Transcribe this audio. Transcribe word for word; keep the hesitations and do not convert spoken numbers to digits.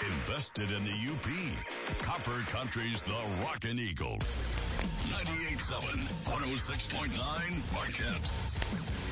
Invested in the U P. Copper Country's the Rockin' Eagle. ninety-eight point seven, one oh six point nine, Marquette.